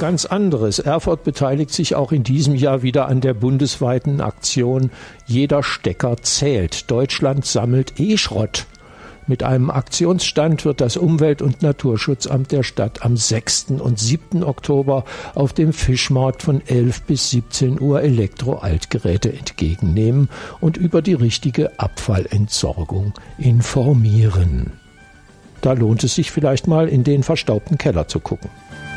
ganz anderes. Erfurt beteiligt sich auch in diesem Jahr wieder an der bundesweiten Aktion Jeder Stecker zählt. Deutschland sammelt E-Schrott. Mit einem Aktionsstand wird das Umwelt- und Naturschutzamt der Stadt am 6. und 7. Oktober auf dem Fischmarkt von 11 bis 17 Uhr Elektro-Altgeräte entgegennehmen und über die richtige Abfallentsorgung informieren. Da lohnt es sich vielleicht mal in den verstaubten Keller zu gucken.